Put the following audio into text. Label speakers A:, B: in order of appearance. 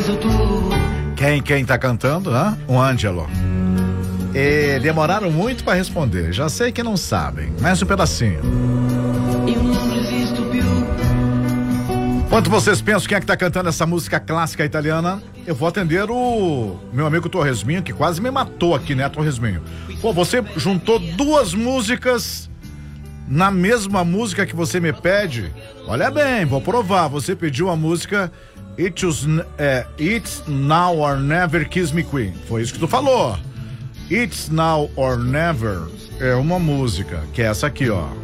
A: Quem tá cantando, né? O Ângelo. E demoraram muito pra responder. Já sei que não sabem. Mais um pedacinho. Enquanto vocês pensam quem é que tá cantando essa música clássica italiana, eu vou atender o meu amigo Torresminho, que quase me matou aqui, né, Torresminho? Pô, você juntou duas músicas na mesma música que você me pede? Olha bem, vou provar. Você pediu a música It's Now or Never Kiss Me Queen. Foi isso que tu falou. It's Now or Never é uma música, que é essa aqui, ó.